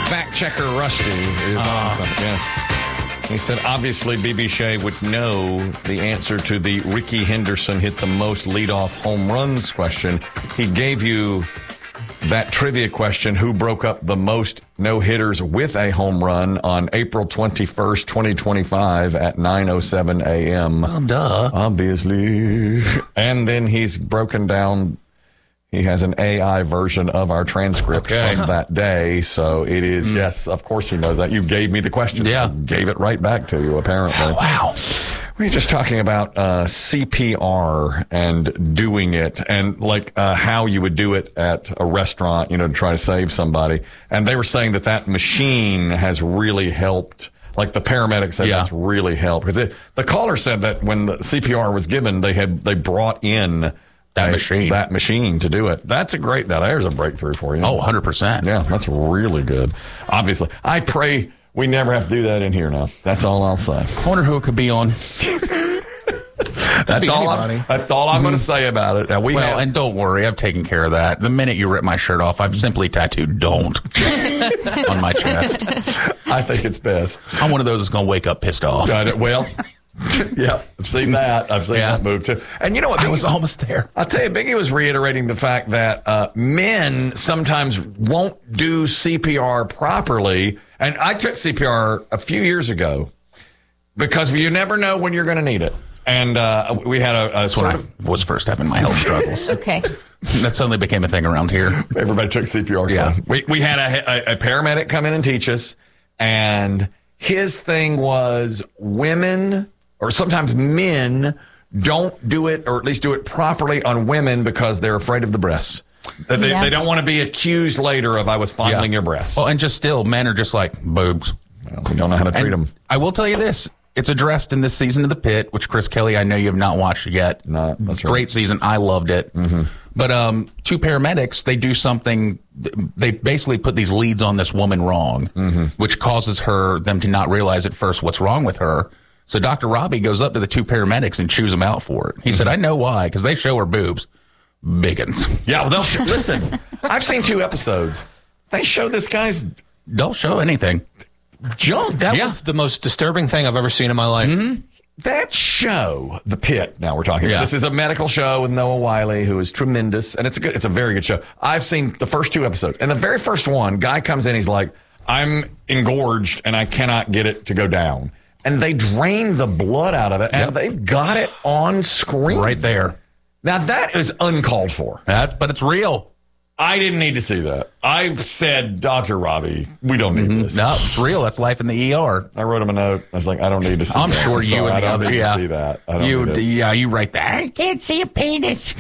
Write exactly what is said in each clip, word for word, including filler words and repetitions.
fact checker Rusty is uh. on something. Yes. He said, obviously, B B Shea would know the answer to the Ricky Henderson hit the most leadoff home runs question. He gave you that trivia question, who broke up the most no-hitters with a home run on April twenty-first, twenty twenty-five at nine oh seven a.m. Oh, duh. Obviously. And then he's broken down. He has an A I version of our transcript okay. from that day. So it is, mm. yes, of course he knows that. You gave me the question. Yeah. I gave it right back to you, apparently. Oh, wow. We were just talking about uh, C P R and doing it and like uh, how you would do it at a restaurant, you know, to try to save somebody. And they were saying that that machine has really helped. Like the paramedics said, yeah. that's really helped. Because the caller said that when the C P R was given, they had they brought in that a, machine that machine to do it. That's a great, that there's a breakthrough for you. Oh, one hundred percent. Yeah, that's really good. Obviously. I pray we never have to do that in here now. That's all I'll say. I wonder who it could be on. That's all, I'm, that's all I'm mm-hmm. going to say about it. Now we well, have, and don't worry, I've taken care of that. The minute you rip my shirt off, I've simply tattooed "don't" on my chest. I think it's best. I'm one of those that's going to wake up pissed off. Got it. Well, yeah, I've seen that. I've seen yeah. that move too. And you know what? Biggie, I was almost there. I'll tell you, Biggie was reiterating the fact that uh, men sometimes won't do C P R properly. And I took C P R a few years ago because you never know when you're going to need it. And uh, we had a, a sort when of I was first having my health struggles. Okay. That suddenly became a thing around here. Everybody took C P R yeah. class. We, we had a, a, a paramedic come in and teach us. And his thing was women, or sometimes men, don't do it, or at least do it properly on women because they're afraid of the breasts. They, yeah. they don't want to be accused later of I was fondling yeah. your breasts. Well, and just still, men are just like boobs. Well, we don't know how to treat and them. I will tell you this. It's addressed in this season of The Pit, which Chris Kelly, I know you have not watched yet. No, that's Great right. season. I loved it. Mm-hmm. But um, two paramedics, they do something. They basically put these leads on this woman wrong, mm-hmm. which causes her them to not realize at first what's wrong with her. So Doctor Robbie goes up to the two paramedics and chews them out for it. He mm-hmm. said, I know why, because they show her boobs. Biggins. Yeah, well, they'll sh- listen. I've seen two episodes. They show this guy's. Don't show anything. Junk. That yeah. was the most disturbing thing I've ever seen in my life. Mm-hmm. That show, The Pit, now we're talking yeah. about. This is a medical show with Noah Wiley, who is tremendous, and it's a good, it's a very good show. I've seen the first two episodes, and the very first one, guy comes in, he's like, I'm engorged, and I cannot get it to go down. And they drain the blood out of it, and yep. they've got it on screen. Right there. Now, that is uncalled for. That, but it's real. I didn't need to see that. I said, Doctor Robbie, we don't need mm-hmm. this. No, it's real. That's life in the E R. I wrote him a note. I was like, I don't need to see I'm that. sure you sorry, and the I don't other, need yeah. to see that. I don't you, need it. yeah, you write that. I can't see a penis.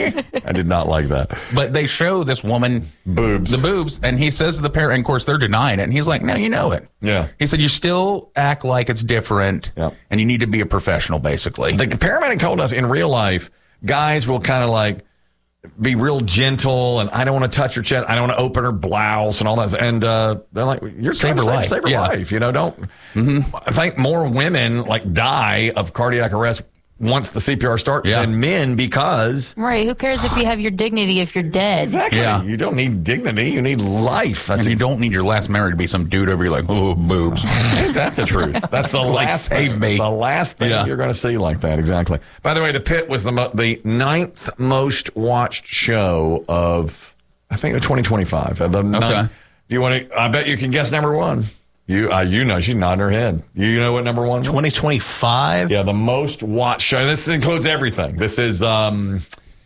I did not like that. But they show this woman boobs, the boobs, and he says to the parent, and of course they're denying it, and he's like, no, you know it. Yeah. He said, you still act like it's different, yeah. and you need to be a professional, basically. The paramedic told us in real life, guys will kind of like be real gentle, and I don't want to touch her chest. I don't want to open her blouse and all that. And uh, they're like, you're save her save, life. Save her yeah. life. You know, don't. Mm-hmm. I think more women like die of cardiac arrest once the C P R starts yeah. than men because. Right. Who cares if you have your dignity if you're dead? Exactly. Yeah. You don't need dignity. You need life. That's and you ex- don't need your last memory to be some dude over you like, oh, boobs. Ain't that the truth? That's the like, last save thing. me. That's the last thing yeah. you're going to see like that. Exactly. By the way, The Pit was the mo- the ninth most watched show of, I think, of twenty twenty-five. The okay. ninth, do you want to? I bet you can guess number one. You, uh, you know, she's nodding her head. You know what number one? twenty twenty-five. Yeah, the most watched show. This includes everything. This is, um,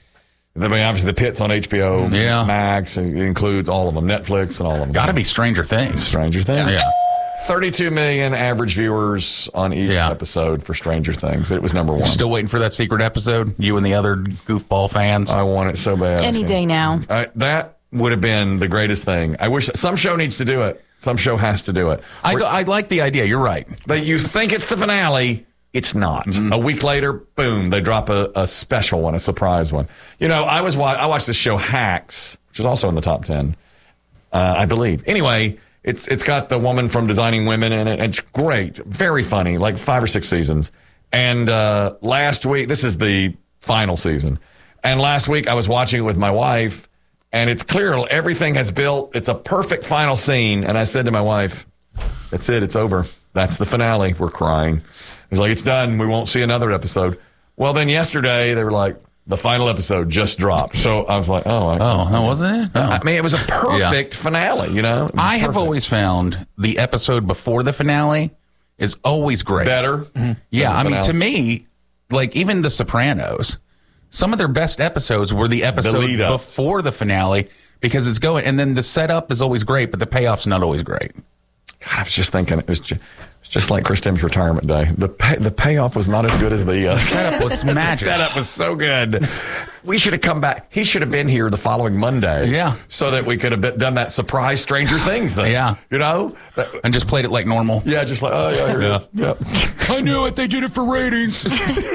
I mean, obviously the Pit's on H B O yeah. Max. It includes all of them, Netflix and all of them. Got to be Stranger Things. Stranger Things. Yeah. thirty-two million average viewers on each yeah. episode for Stranger Things. It was number one. Still waiting for that secret episode. You and the other goofball fans. I want it so bad. Any day now. Uh, that would have been the greatest thing. I wish some show needs to do it. Some show has to do it. I, I like the idea. You're right. But you think it's the finale. It's not. Mm-hmm. A week later, boom, they drop a, a special one, a surprise one. You know, I was I watched this show Hacks, which is also in the top ten, uh, I believe. Anyway, it's it's got the woman from Designing Women in it. It's great, very funny, like five or six seasons. And uh, last week, this is the final season. And last week, I was watching it with my wife, and it's clear everything has built. It's a perfect final scene. And I said to my wife, that's it. It's over. That's the finale. We're crying. It's like, it's done. We won't see another episode. Well, then yesterday they were like, the final episode just dropped. So I was like, oh. I, Oh, no, wasn't it? Oh. I mean, it was a perfect finale, you know? It was I have perfect. always found the episode before the finale is always great. Better. Mm-hmm. Yeah, I than the mean, to finale. me, like even The Sopranos, some of their best episodes were the episode lead-ups. before the finale because it's going, and then the setup is always great, but the payoff's not always great. God, I was just thinking, it was just, it was just like Chris Tim's retirement day. The pay, the payoff was not as good as the, uh, The setup was the magic. setup was so good. We should have come back. He should have been here the following Monday. Yeah. So that we could have been, done that surprise Stranger Things thing. Yeah. You know? That- And just played it like normal. yeah, just like, oh, yeah, here it Yeah. is. Yeah. I knew it. They did it for ratings.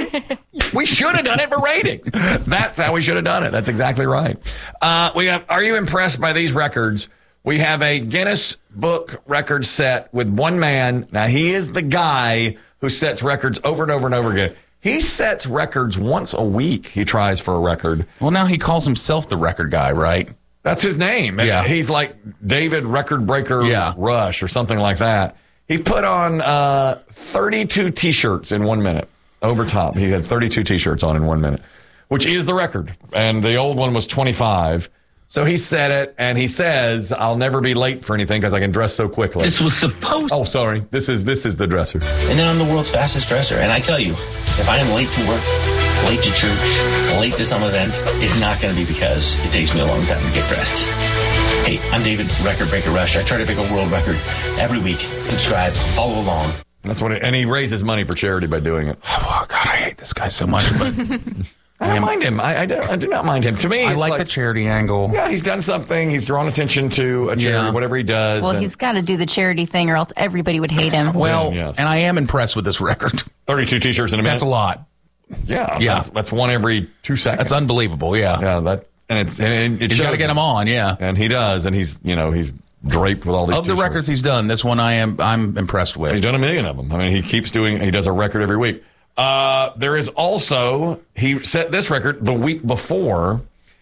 We should have done it for ratings. That's how we should have done it. That's exactly right. Uh, we have. Are you impressed by these records? We have a Guinness Book record set with one man. Now, he is the guy who sets records over and over and over again. He sets records once a week. He tries for a record. Well, now he calls himself the record guy, right? That's his name. Yeah. He's like David Record Breaker Yeah. Rush or something like that. He put on uh, thirty-two T-shirts in one minute. Over top. He had thirty-two T-shirts on in one minute, which is the record. And the old one was twenty-five. So he said it, and he says, I'll never be late for anything because I can dress so quickly. This was supposed Oh, sorry. This is this is the dresser. And then I'm the world's fastest dresser. And I tell you, if I am late to work, late to church, late to some event, it's not going to be because it takes me a long time to get dressed. Hey, I'm David, Record Breaker Rush. I try to break a world record every week. Subscribe, follow along. That's what it, and he raises money for charity by doing it. Oh, God, I hate this guy so much. But I don't mind him. I, I, do, I do not mind him. To me, I it's like, like the charity angle. yeah, he's done something. He's drawn attention to a charity, Yeah. whatever he does. Well, and he's got to do the charity thing, or else everybody would hate him. Well, Yes. and I am impressed with this record. thirty-two T-shirts in a minute. That's a lot. Yeah, Yeah. That's, that's one every two seconds. That's unbelievable. Yeah. Yeah, that and it's and it, it He's got to shows get him on. Yeah. and he does, and he's you know he's draped with all these Of the t-shirts. records he's done, this one I am I'm impressed He's with. done a million of them. I mean, he keeps doing. He does a record every week. Uh, there is also he set this record the week before.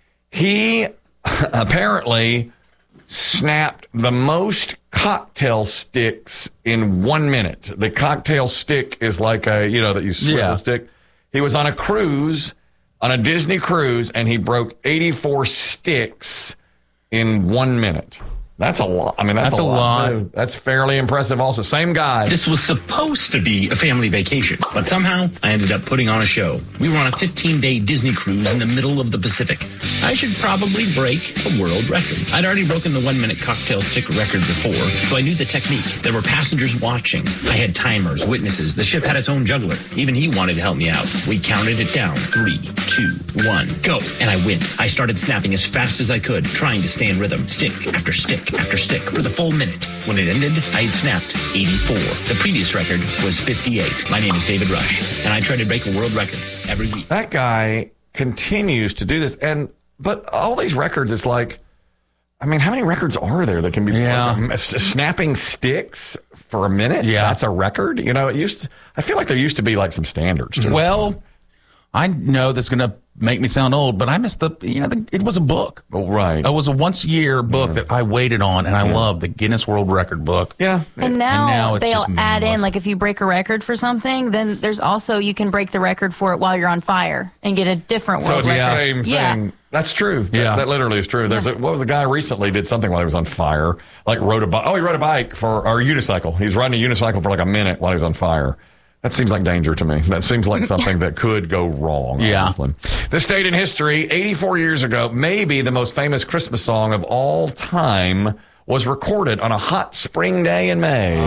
He apparently snapped the most cocktail sticks in one minute. The cocktail stick is like a you know that you swivel Yeah. the stick. He was on a cruise, on a Disney cruise, and he broke eighty-four sticks in one minute. That's a lot. I mean, that's, That's a, a lot. lot. too. That's fairly impressive. Also, same guy. This was supposed to be a family vacation, but somehow I ended up putting on a show. We were on a fifteen-day Disney cruise in the middle of the Pacific. I should probably break a world record. I'd already broken the one-minute cocktail stick record before, so I knew the technique. There were passengers watching. I had timers, witnesses. The ship had its own juggler. Even he wanted to help me out. We counted it down. Three, two, one, go. And I win. I started snapping as fast as I could, trying to stay in rhythm. Stick after stick after stick for the full minute. When it ended, I had snapped eighty-four. The previous record was fifty-eight. My name is David Rush, and I try to break a world record every week. That guy continues to do this, and but all these records, it's like, I mean, how many records are there that can be Yeah. like, s- snapping sticks for a minute? Yeah. That's a record. You know, it used. To, I feel like there used to be like some standards. To it. Well, I know that's going to make me sound old, but I missed the, you know, the, it was a book. Oh, right. It was a once a year book that I waited on, and I love the Guinness World Record book. Yeah. And now, now it's they'll just add in, meaningless. like, if you break a record for something, then there's also, you can break the record for it while you're on fire and get a different So world it's the record. same thing. Yeah. That's true. That- Yeah. That, literally is true. There's a, what was a guy recently did something while he was on fire, like rode a bike. Oh, he rode a bike for or a unicycle. He was riding a unicycle for like a minute while he was on fire. That seems like danger to me. That seems like something that could go wrong. Yeah. Honestly. This date in history, eighty-four years ago, maybe the most famous Christmas song of all time was recorded on a hot spring day in May.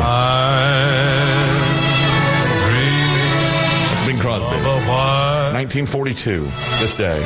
It's Bing Crosby. nineteen forty-two, this day.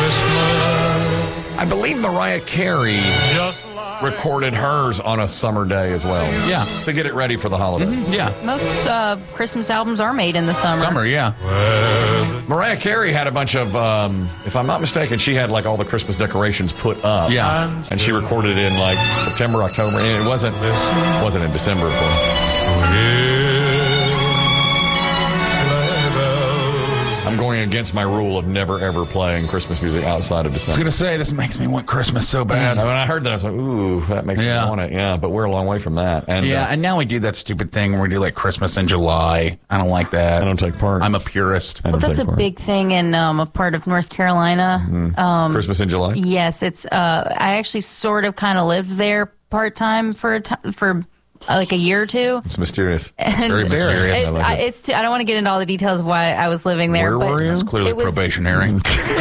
I believe Mariah Carey recorded hers on a summer day as well. Yeah. To get it ready for the holidays. Yeah. Most uh, Christmas albums are made in the summer. Summer, yeah. Mariah Carey had a bunch of, um, if I'm not mistaken, she had like all the Christmas decorations put up. Yeah. And she recorded it in like September, October, and it wasn't wasn't in December, of course. I'm going against my rule of never ever playing Christmas music outside of I was December. going to say, this makes me want Christmas so bad. And when I heard that, I was like, ooh, that makes Yeah. me want it. Yeah, but we're a long way from that. And Yeah, uh, and now we do that stupid thing where we do like Christmas in July. I don't like that. I don't take part. I'm a purist. I Well, don't that's a take part. big thing in um, a part of North Carolina. Um, Christmas in July? Yes, it's. Uh, I actually sort of kind of lived there part time for a t- for uh, like a year or two. It's mysterious. Very mysterious. It's, I like I, it. it's too, I don't want to get into all the details of why I was living there. Where but were you? It's clearly It was- probationary.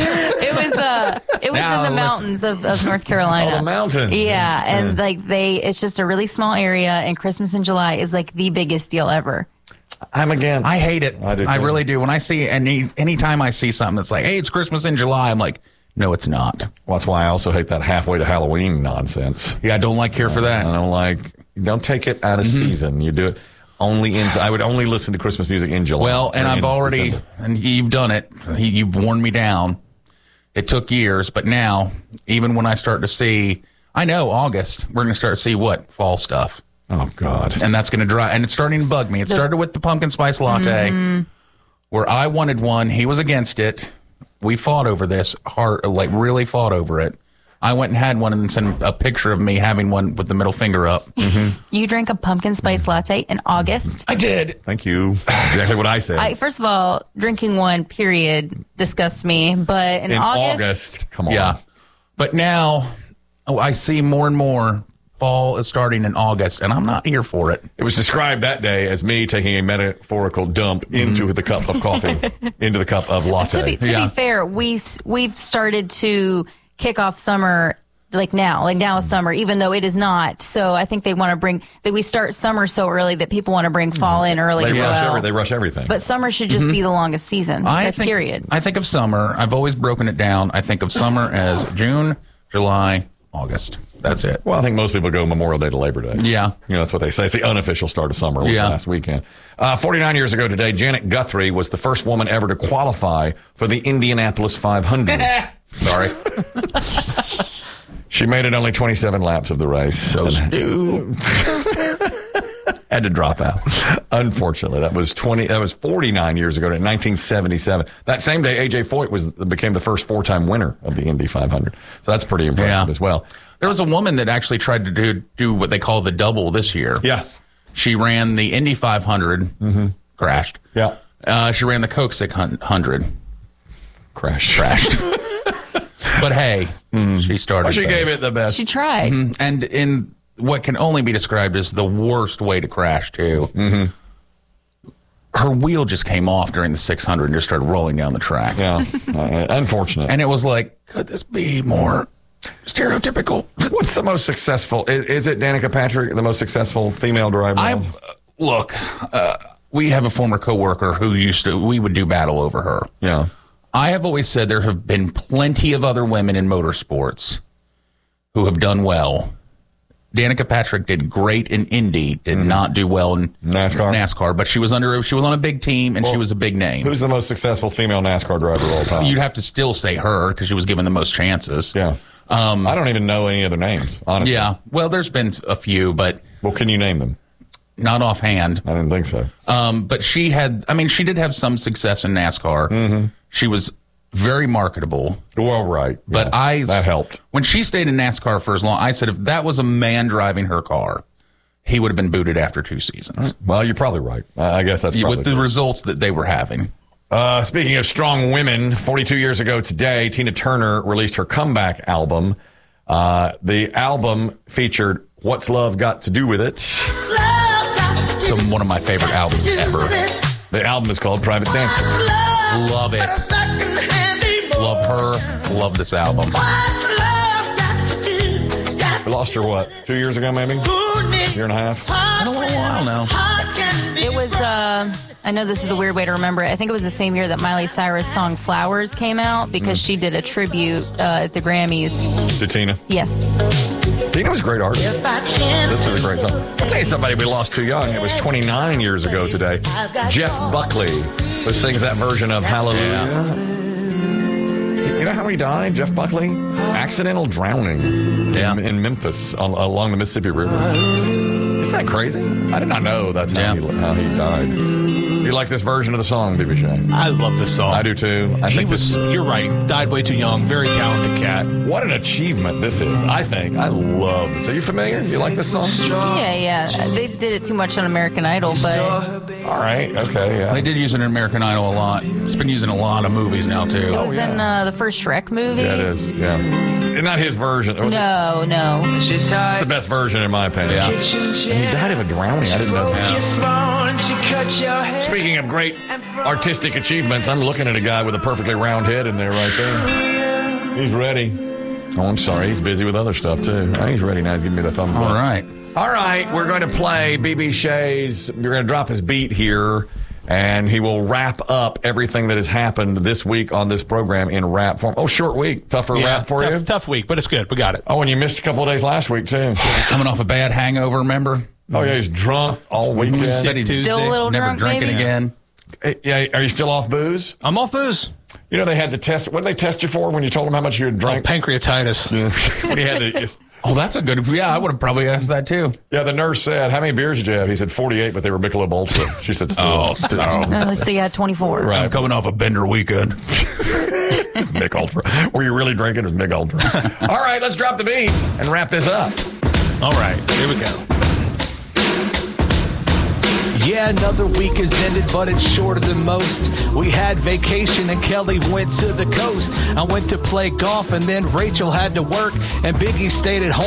It was. Uh, it was Now in the listen. mountains of, of North Carolina. Oh, the mountains. Yeah, and like they, it's just a really small area, and Christmas in July is like the biggest deal ever. I'm against. I hate it. I do I too. really do. When I see any anytime I see something that's like, hey, it's Christmas in July, I'm like, no, it's not. Well, that's why I also hate that halfway to Halloween nonsense. Yeah, I don't like here for I that. don't like, don't take it out of Mm-hmm. season. You do it only in, I would only listen to Christmas music in July. Well, and or I've in already, December. and you've done it. He- You've worn me down. It took years, but now, even when I start to see, I know August, we're going to start to see what? Fall stuff. Oh, God. And that's going to dry. And it's starting to bug me. It started with the pumpkin spice latte, where I wanted one. He was against it. We fought over this, hard, like really fought over it. I went and had one and then sent a picture of me having one with the middle finger up. You drank a pumpkin spice latte in August. I did. Thank you. Exactly what I said. I, first of all, drinking one period disgusts me, but in, in August, August. Come on. Yeah. But now oh, I see more and more fall is starting in August, and I'm not here for it. It was described that day as me taking a metaphorical dump into the cup of coffee, into the cup of latte. to be to Yeah. be fair, we we've started to kick off summer like now, like now is summer, even though it is not. So I think they want to bring that we start summer so early that people want to bring fall in early they as rush well. every, they rush everything. But summer should just be the longest season. I Like, think, period. I think of summer. I've always broken it down. I think of summer as June, July, August. That's it. Well, I think most people go Memorial Day to Labor Day. Yeah. You know, that's what they say. It's the unofficial start of summer was Yeah. last weekend. Uh, forty-nine years ago today, Janet Guthrie was the first woman ever to qualify for the Indianapolis five hundred. Sorry. She made it only twenty-seven laps of the race. So stupid. Had to drop out. Unfortunately, that was twenty. That was forty-nine years ago, in nineteen seventy-seven. That same day, A J Foyt was became the first four-time winner of the Indy five hundred. So that's pretty impressive Yeah. as well. There was a woman that actually tried to do do what they call the double this year. Yes. She ran the Indy five hundred, crashed. Yeah. Uh, she ran the Coke six hundred, Crash. crashed. But hey, she started. Well, she both. gave it the best. She tried. And in what can only be described as the worst way to crash, too. Mm-hmm. Her wheel just came off during the six hundred and just started rolling down the track. Yeah. Uh, unfortunate. And it was like, could this be more stereotypical? What's the most successful? Is, is it Danica Patrick, the most successful female driver? I look. Uh, we have a former coworker who used to. We would do battle over her. Yeah. I have always said there have been plenty of other women in motorsports who have done well. Danica Patrick did great in Indy, did not do well in NASCAR? NASCAR, but she was under. She was on a big team and she Well, was a big name. Who's the most successful female NASCAR driver of all time? You'd have to still say her because she was given the most chances. yeah. Um, I don't even know any other names, honestly. Yeah. Well, there's been a few, but Well, can you name them? not offhand. I didn't think so. Um, but she had, I mean, she did have some success in NASCAR. Mm-hmm. She was very marketable. Well, right. But Yeah, I, that helped. When she stayed in NASCAR for as long, I said if that was a man driving her car, he would have been booted after two seasons. Well, you're probably right. I I guess that's probably With the true. results that they were having. Uh, speaking of strong women, forty-two years ago today, Tina Turner released her comeback album. Uh, the album featured What's Love Got to Do With It? So one of my favorite albums ever. The album is called Private Dancer. Love it. Love her. Love this album. We lost her, what, two years ago, maybe? Year and a half? In a little while now. It was, uh, I know this is a weird way to remember it. I think it was the same year that Miley Cyrus' song Flowers came out because she did a tribute uh, at the Grammys. To Tina. Yes. Tina was a great artist. This is a great song. I'll tell you somebody we lost too young. It was twenty-nine years ago today. Jeff Buckley, who sings that version of Hallelujah. You know how he died, Jeff Buckley? Accidental drowning Yeah. in, in Memphis on, along the Mississippi River. Isn't that crazy? I did not know that's how, Yeah. he, how he died. You like this version of the song, B B Shea? I love this song. I do too. I he think was, this, you're right, died way too young. Very talented cat. what an achievement this is. I think. I love this. Are you familiar? You like this song? Yeah, yeah. They did it too much on American Idol, but All right. Okay. Yeah. They did use it in American Idol a lot. It's been used in a lot of movies now, too. it was yeah. in uh, the first Shrek movie. Yeah, it is. Yeah. And not his version. Was it? No, no. It's the best version, in my opinion. Yeah. And he died of a drowning. I didn't know that. Speaking of great artistic achievements, I'm looking at a guy with a perfectly round head in there right there. He's ready. Oh, I'm sorry. He's busy with other stuff, too. Oh, he's ready now. He's giving me the thumbs up. All right. All right. We're going to play B B Shea's. We're going to drop his beat here, and he will wrap up everything that has happened this week on this program in rap form. Oh, short week. Tough for a rap for tough, you? Tough week, but it's good. We got it. Oh, and you missed a couple of days last week, too. He's coming off a bad hangover, remember? Oh, yeah. He's drunk all weekend. Said he's Still a little never drunk, drinking maybe? again. Hey, yeah. Are you still off booze? I'm off booze. You know, they had to test. What did they test you for when you told them how much you had Oh, drank? pancreatitis. When he had to, just, Oh, that's a good. Yeah, I would have probably asked that, too. yeah, the nurse said, how many beers did you have? He said forty-eight, but they were Michelob Ultra. She said, still. Oh, still. Uh, so you had twenty-four. Right. I'm coming off a bender weekend. It's Mick Ultra. Were you really drinking? It was Mick Ultra. All right, let's drop the beat and wrap this up. All right, here we go. Yeah, another week has ended, but it's shorter than most. We had vacation and Kelly went to the coast. I went to play golf and then Rachel had to work and Biggie stayed at home.